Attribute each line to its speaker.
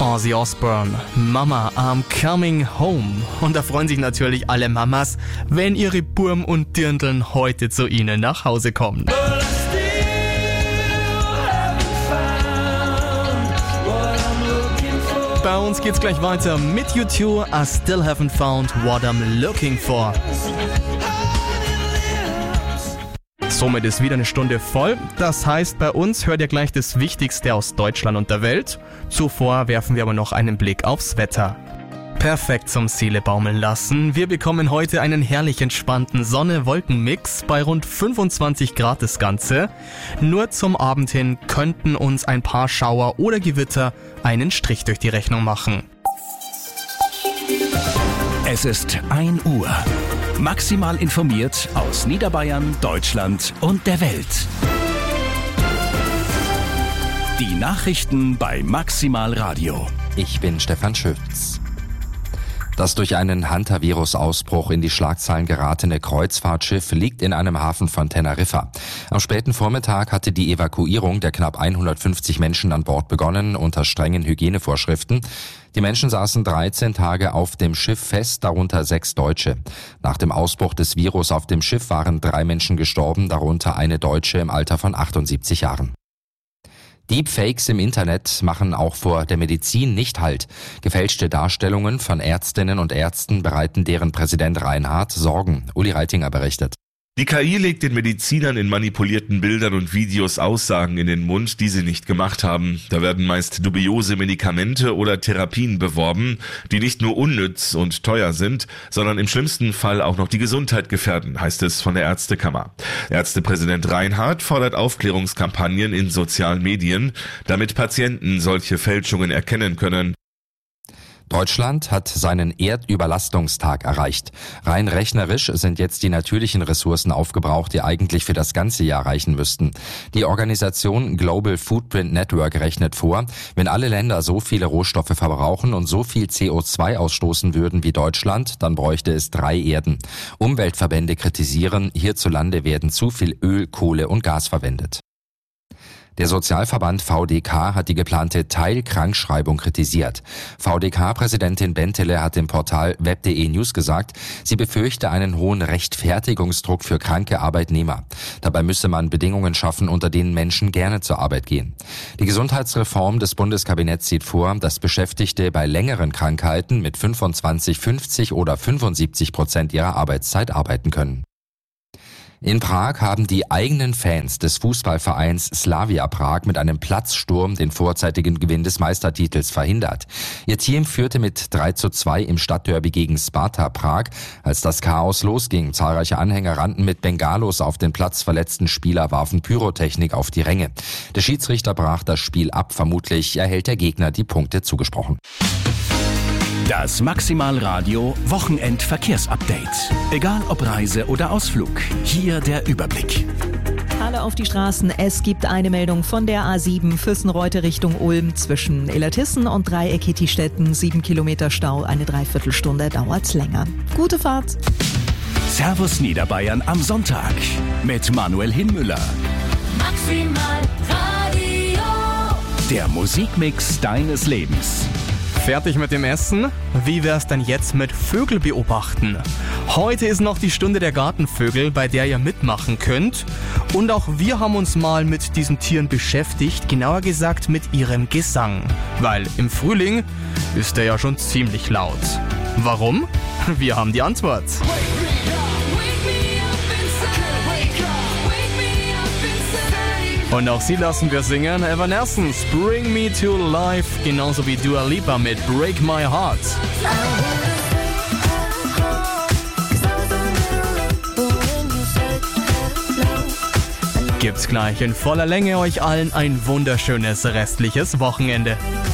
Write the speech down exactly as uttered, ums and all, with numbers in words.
Speaker 1: Ozzy Osbourne, Mama, I'm coming home. Und da freuen sich natürlich alle Mamas, wenn ihre Burm und Dirndln heute zu ihnen nach Hause kommen. Bei uns geht's gleich weiter mit U zwei, I still haven't found what I'm looking for. Somit ist wieder eine Stunde voll. Das heißt, bei uns hört ihr gleich das Wichtigste aus Deutschland und der Welt. Zuvor werfen wir aber noch einen Blick aufs Wetter. Perfekt zum Seele baumeln lassen. Wir bekommen heute einen herrlich entspannten Sonne-Wolken-Mix bei rund fünfundzwanzig Grad das Ganze. Nur zum Abend hin könnten uns ein paar Schauer oder Gewitter einen Strich durch die Rechnung machen.
Speaker 2: Es ist ein Uhr. Maximal informiert aus Niederbayern, Deutschland und der Welt. Die Nachrichten bei Maximal Radio.
Speaker 3: Ich bin Stefan Schütz. Das durch einen Hantavirus-Ausbruch in die Schlagzeilen geratene Kreuzfahrtschiff liegt in einem Hafen von Teneriffa. Am späten Vormittag hatte die Evakuierung der knapp hundertfünfzig Menschen an Bord begonnen, unter strengen Hygienevorschriften. Die Menschen saßen dreizehn Tage auf dem Schiff fest, darunter sechs Deutsche. Nach dem Ausbruch des Virus auf dem Schiff waren drei Menschen gestorben, darunter eine Deutsche im Alter von achtundsiebzig Jahren. Deepfakes im Internet machen auch vor der Medizin nicht Halt. Gefälschte Darstellungen von Ärztinnen und Ärzten bereiten deren Präsident Reinhardt Sorgen. Uli Reitinger berichtet.
Speaker 4: Die K I legt den Medizinern in manipulierten Bildern und Videos Aussagen in den Mund, die sie nicht gemacht haben. Da werden meist dubiose Medikamente oder Therapien beworben, die nicht nur unnütz und teuer sind, sondern im schlimmsten Fall auch noch die Gesundheit gefährden, heißt es von der Ärztekammer. Ärztepräsident Reinhardt fordert Aufklärungskampagnen in sozialen Medien, damit Patienten solche Fälschungen erkennen können.
Speaker 3: Deutschland hat seinen Erdüberlastungstag erreicht. Rein rechnerisch sind jetzt die natürlichen Ressourcen aufgebraucht, die eigentlich für das ganze Jahr reichen müssten. Die Organisation Global Footprint Network rechnet vor, wenn alle Länder so viele Rohstoffe verbrauchen und so viel C O zwei ausstoßen würden wie Deutschland, dann bräuchte es drei Erden. Umweltverbände kritisieren, hierzulande werden zu viel Öl, Kohle und Gas verwendet. Der Sozialverband V D K hat die geplante Teilkrankschreibung kritisiert. V D K-Präsidentin Bentele hat dem Portal web punkt de News gesagt, sie befürchte einen hohen Rechtfertigungsdruck für kranke Arbeitnehmer. Dabei müsse man Bedingungen schaffen, unter denen Menschen gerne zur Arbeit gehen. Die Gesundheitsreform des Bundeskabinetts sieht vor, dass Beschäftigte bei längeren Krankheiten mit fünfundzwanzig, fünfzig oder fünfundsiebzig Prozent ihrer Arbeitszeit arbeiten können. In Prag haben die eigenen Fans des Fußballvereins Slavia Prag mit einem Platzsturm den vorzeitigen Gewinn des Meistertitels verhindert. Ihr Team führte mit drei zu zwei im Stadtderby gegen Sparta Prag. Als das Chaos losging, zahlreiche Anhänger rannten mit Bengalos auf den Platz, verletzten Spieler warfen Pyrotechnik auf die Ränge. Der Schiedsrichter brach das Spiel ab, vermutlich erhält der Gegner die Punkte zugesprochen.
Speaker 2: Das Maximal Radio Wochenendverkehrsupdate. Egal ob Reise oder Ausflug, hier der Überblick.
Speaker 5: Alle auf die Straßen. Es gibt eine Meldung von der A sieben Füssenreute Richtung Ulm zwischen Illertissen und Dreieck-Ettistetten. Sieben Kilometer Stau, eine Dreiviertelstunde dauert's länger. Gute Fahrt.
Speaker 2: Servus Niederbayern am Sonntag mit Manuel Hinmüller.
Speaker 6: Maximal Radio.
Speaker 2: Der Musikmix deines Lebens.
Speaker 1: Fertig mit dem Essen? Wie wär's denn jetzt mit Vögel beobachten? Heute ist noch die Stunde der Gartenvögel, bei der ihr mitmachen könnt. Und auch wir haben uns mal mit diesen Tieren beschäftigt, genauer gesagt mit ihrem Gesang. Weil im Frühling ist er ja schon ziemlich laut. Warum? Wir haben die Antwort. Und auch sie lassen wir singen. Evanescence, Bring Me to Life, genauso wie Dua Lipa mit Break My Heart. Gibt's gleich in voller Länge euch allen ein wunderschönes restliches Wochenende.